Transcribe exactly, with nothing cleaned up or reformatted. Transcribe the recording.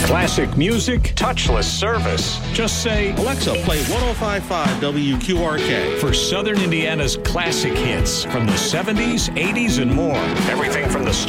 Classic music, touchless service. Just say, Alexa, play ten fifty-five W Q R K. For Southern Indiana's classic hits from the seventies, eighties, and more. Everything from the